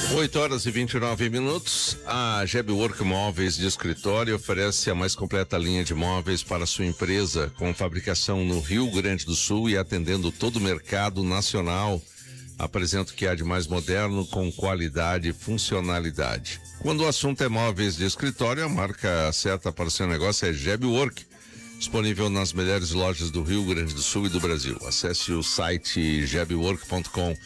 8h29. A Gebwork Móveis de Escritório oferece a mais completa linha de móveis para sua empresa, com fabricação no Rio Grande do Sul e atendendo todo o mercado nacional. Apresenta o que há de mais moderno, com qualidade e funcionalidade. Quando o assunto é móveis de escritório, a marca certa para o seu negócio é Gebwork. Disponível nas melhores lojas do Rio Grande do Sul e do Brasil. Acesse o site gebwork.com.br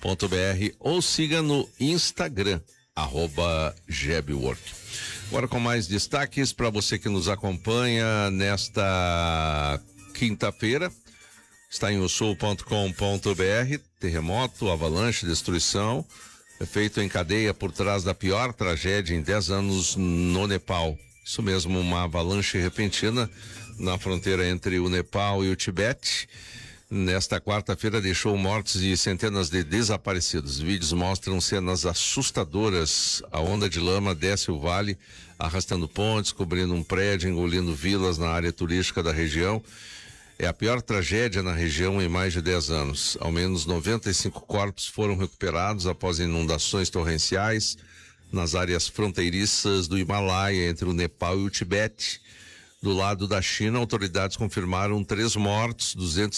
ou siga no Instagram, @Gebwork. Agora com mais destaques para você que nos acompanha nesta quinta-feira. Está em osul.com.br, terremoto, avalanche, destruição, efeito em cadeia por trás da pior tragédia em 10 anos no Nepal. Isso mesmo, uma avalanche repentina na fronteira entre o Nepal e o Tibete. Nesta quarta-feira deixou mortes e centenas de desaparecidos. Vídeos mostram cenas assustadoras. A onda de lama desce o vale, arrastando pontes, cobrindo um prédio, engolindo vilas na área turística da região. É a pior tragédia na região em mais de 10 anos. Ao menos 95 corpos foram recuperados após inundações torrenciais nas áreas fronteiriças do Himalaia entre o Nepal e o Tibete. Do lado da China, autoridades confirmaram 3 mortos,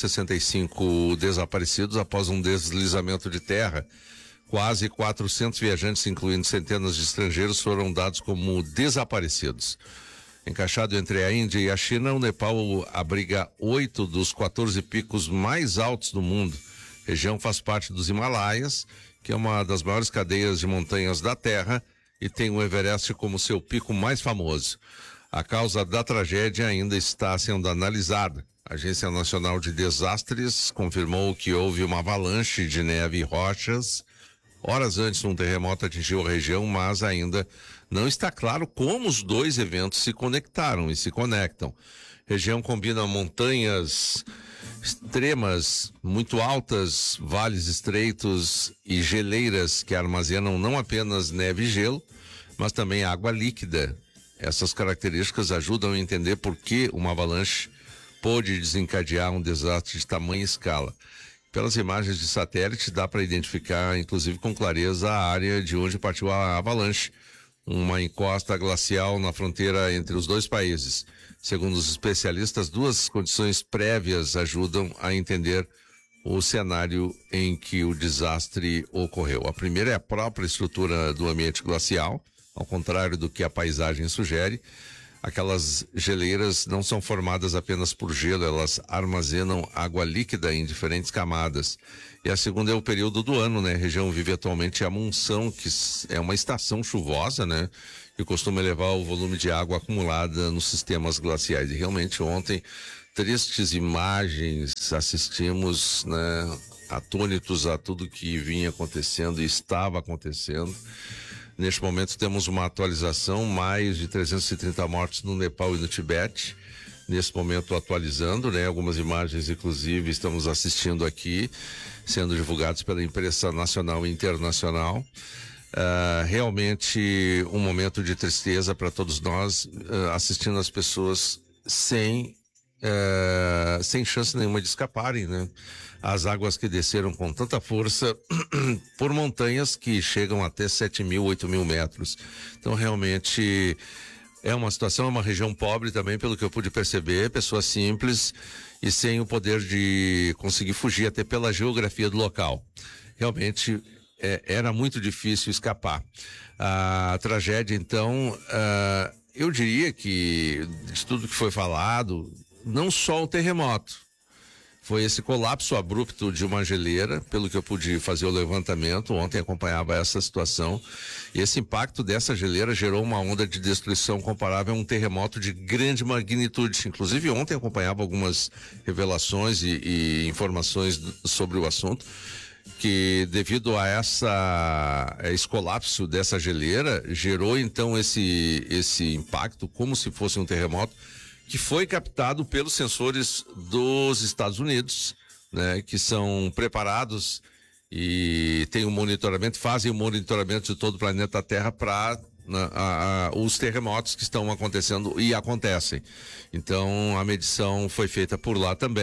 265 desaparecidos após um deslizamento de terra. Quase 400 viajantes, incluindo centenas de estrangeiros, foram dados como desaparecidos. Encaixado entre a Índia e a China, o Nepal abriga 8 dos 14 picos mais altos do mundo. A região faz parte dos Himalaias, que é uma das maiores cadeias de montanhas da Terra e tem o Everest como seu pico mais famoso. A causa da tragédia ainda está sendo analisada. A Agência Nacional de Desastres confirmou que houve uma avalanche de neve e rochas. Horas antes, um terremoto atingiu a região, mas ainda não está claro como os dois eventos se conectaram e se conectam. A região combina montanhas extremas, muito altas, vales estreitos e geleiras que armazenam não apenas neve e gelo, mas também água líquida. Essas características ajudam a entender por que uma avalanche pôde desencadear um desastre de tamanha escala. Pelas imagens de satélite, dá para identificar, inclusive com clareza, a área de onde partiu a avalanche, uma encosta glacial na fronteira entre os dois países. Segundo os especialistas, 2 condições prévias ajudam a entender o cenário em que o desastre ocorreu. A primeira é a própria estrutura do ambiente glacial. Ao contrário do que a paisagem sugere, aquelas geleiras não são formadas apenas por gelo, elas armazenam água líquida em diferentes camadas. E a segunda é o período do ano, né? A região vive atualmente a monção, que é uma estação chuvosa, né? Que costuma elevar o volume de água acumulada nos sistemas glaciais. E realmente ontem, tristes imagens, assistimos, né? Atônitos a tudo que vinha acontecendo e estava acontecendo. Neste momento temos uma atualização, mais de 330 mortes no Nepal e no Tibete. Nesse momento atualizando, né? Algumas imagens, inclusive, estamos assistindo aqui, sendo divulgadas pela imprensa nacional e internacional. Realmente um momento de tristeza para todos nós, assistindo as pessoas sem chance nenhuma de escaparem, né? As águas que desceram com tanta força por montanhas que chegam até 7.000, 8.000 metros. Então, realmente, é uma situação, é uma região pobre também, pelo que eu pude perceber, pessoas simples e sem o poder de conseguir fugir, até pela geografia do local. Realmente, era muito difícil escapar. A tragédia, então, eu diria que, de tudo que foi falado, não só o terremoto, foi esse colapso abrupto de uma geleira, pelo que eu pude fazer o levantamento, ontem acompanhava essa situação, e esse impacto dessa geleira gerou uma onda de destruição comparável a um terremoto de grande magnitude. Inclusive ontem acompanhava algumas revelações e informações sobre o assunto, que devido a esse colapso dessa geleira, gerou então esse impacto como se fosse um terremoto, que foi captado pelos sensores dos Estados Unidos, né, que são preparados e tem um monitoramento, fazem o monitoramento de todo o planeta Terra para os terremotos que estão acontecendo e acontecem. Então, a medição foi feita por lá também,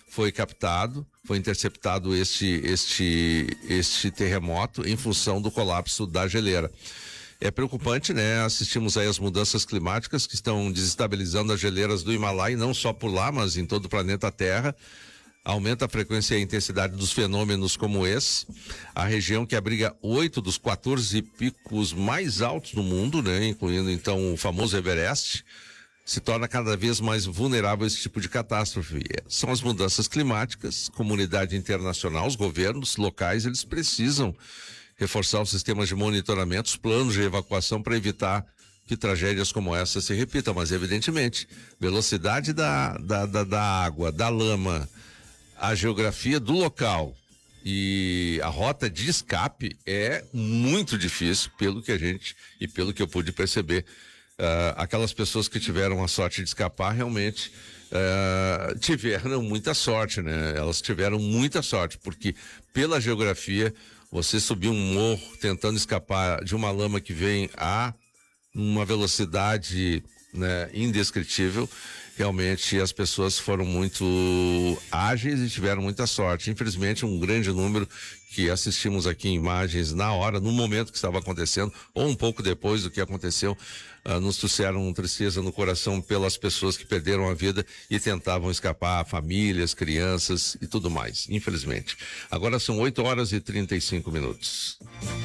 foi captado, foi interceptado este terremoto em função do colapso da geleira. É preocupante, né? Assistimos aí as mudanças climáticas que estão desestabilizando as geleiras do Himalaia, não só por lá, mas em todo o planeta Terra. Aumenta a frequência e a intensidade dos fenômenos como esse. A região que abriga 8 dos 14 picos mais altos do mundo, né? Incluindo então o famoso Everest, se torna cada vez mais vulnerável a esse tipo de catástrofe. São as mudanças climáticas, comunidade internacional, os governos locais, eles precisam reforçar os sistemas de monitoramento, os planos de evacuação para evitar que tragédias como essa se repitam. Mas, evidentemente, velocidade da água, da lama, a geografia do local e a rota de escape é muito difícil, pelo que eu pude perceber. Aquelas pessoas que tiveram a sorte de escapar realmente tiveram muita sorte, né? Elas tiveram muita sorte, porque pela geografia, você subir um morro tentando escapar de uma lama que vem a uma velocidade, né, indescritível. Realmente as pessoas foram muito ágeis e tiveram muita sorte. Infelizmente, um grande número que assistimos aqui em imagens na hora, no momento que estava acontecendo, ou um pouco depois do que aconteceu, nos trouxeram tristeza no coração pelas pessoas que perderam a vida e tentavam escapar, famílias, crianças e tudo mais, infelizmente. Agora são 8 horas e 35 minutos.